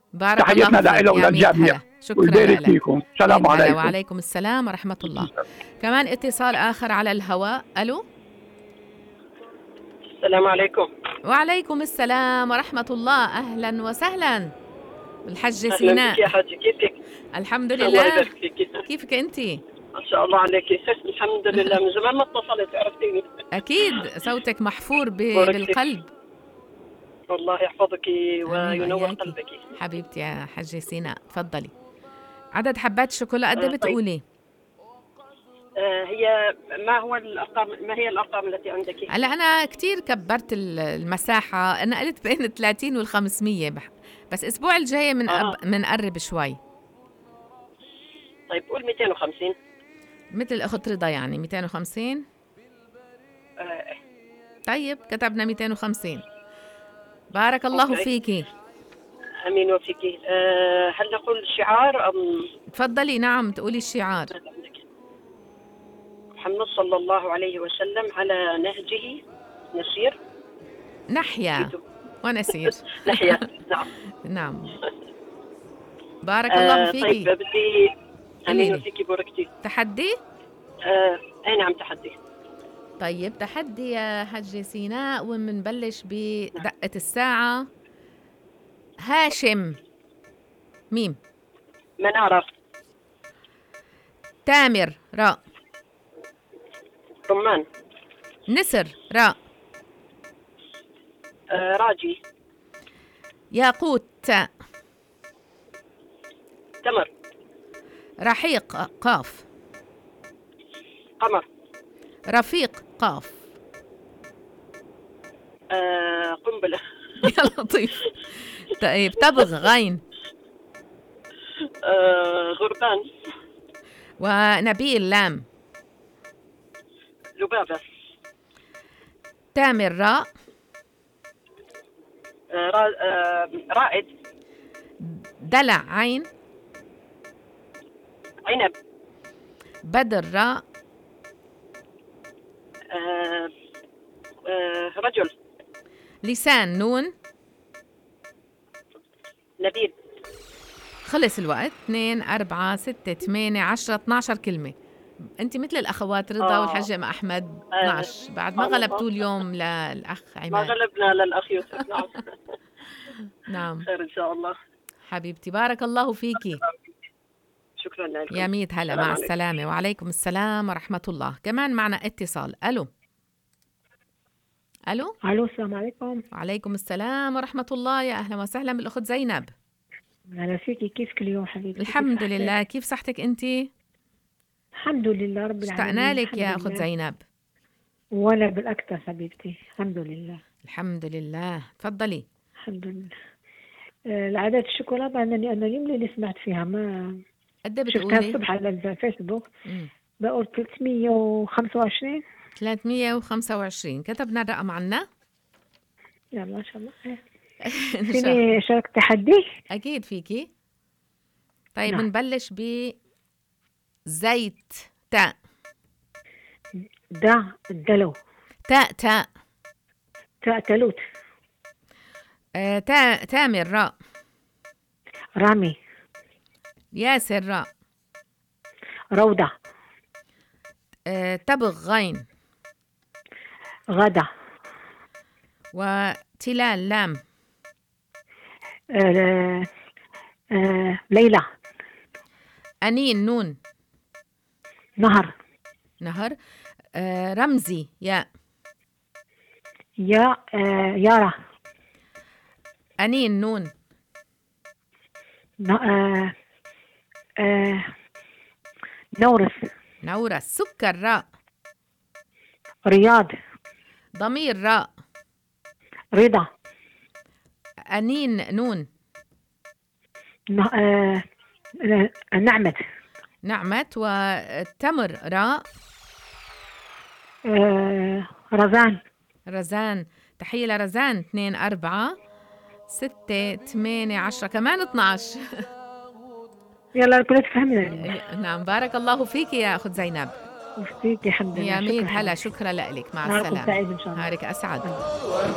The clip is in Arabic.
بارك الله تحياتنا فيك لإله يا ميت وللجميع هلا، شكرا ويبارك لك. فيكم. السلام ميت هلا عليكم. وعليكم السلام ورحمة الله. كمان اتصال آخر على الهواء. ألو. السلام عليكم. وعليكم السلام ورحمة الله. أهلا وسهلا الحجة أهلا بك سيناء. يا حاجة، كيفك؟ الحمد الله لله. يبارك فيك. كيفك أنتي؟ ما شاء الله عليك. الحمد لله، من زمان ما اتصلت، عرفتيني. أكيد صوتك محفور بارك فيك. بالقلب. والله يحفظك آمين وينور وإياكي قلبك. حبيبتي يا حجة سيناء. تفضلي. عدد حبات الشوكولا قد بتقولي؟ هي ما هي الأرقام التي عندك؟ هلا أنا كتير كبرت المساحة، أنا قلت بين 30 وال500 بس الأسبوع الجاي منقرب شوي. طيب قول 250 مثل الأخت رضا، يعني 250. طيب كتبنا 250. بارك الله فيكي. أمين وفيكي. هل نقول الشعار أم؟ تفضلي. نعم تقولي الشعار. محمد صلى الله عليه وسلم على نهجه نسير. نحيا ونسير. نحيا. نعم. نعم. بارك الله فيكي. طيب بدي أمين وفيكي بوركتي. تحدي؟ أي نعم تحدي. طيب تحدي يا حجة سيناء، ومنبلش بدقة الساعة. هاشم ميم. منارة. تامر راء. رمان. نسر راء. راجي. ياقوت تاء. تمر. رحيق قاف. قمر. رفيق قاف. قنبلة. يا لطيف. طيب تبغ غين. غربان. ونبيل لام. لبابة. تامر راء. رائد. دلع عين. عنب. بدر راء. رجل. لسان نون. نبيل. خلص الوقت. 2 4 6 8 10 12 كلمة. أنت مثل الأخوات رضا والحجة أم أحمد 12. بعد ما غلبتوا اليوم للأخ عماد. ما غلبنا للأخ يوسف. نعم. نعم. خير إن شاء الله. حبيبتي بارك الله فيكي. شكرا لك. يا ميت هلا. مع السلامة. وعليكم السلام ورحمة الله. كمان معنا اتصال. ألو. ألو. ألو السلام عليكم. وعليكم السلام ورحمة الله. يا أهلا وسهلا بالأخت زينب. أهلا فيكي. كيفك اليوم حبيبتي؟ الحمد لله. كيف صحتك أنتي؟ الحمد لله رب العالمين. اشتقنا لك يا أخت زينب. وأنا بالأكثر حبيبتي. الحمد لله. الحمد لله. تفضلي. الحمد لله. العادات الشوكولاتة أنا اليوم اللي سمعت فيها ما قد بتقولي؟ شفتها الصبح على الفيسبوك. بقول 325. 325. كتبنا الرقم عنا. يلا إن شاء الله. فيني شارك تحدي؟ أكيد فيكي. طيب نعم. نبلش بزيت تاء. دلو. تاء. تلوت. تامر راء. رامي. ياسر راء. روضة. تبغ غين. غدا. وتلال لام. ليلى. أنين نون. نهر. رمزي ياء. يارا. أنين نون. نورس. سكر راء. رياض. ضمير راء. رضا. أنين نون. نعمة. وتمر راء. رزان. تحية لرزان. 2 4 6 8 10 كمان 12. يلا كلها تفهمنا. نعم. بارك الله فيك يا أخت زينب. وفيك الحمد لله. يا ميت هلا. شكرا لك. مع السلامة. سعيد إن شاء الله. نهارك أسعد.